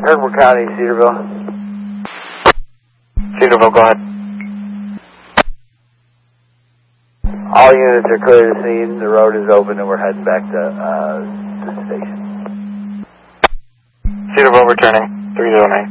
Kirkwood County, Cedarville. Cedarville, go ahead. All units are clear to scene. The road is open and we're heading back to the station. Cedarville returning, 309.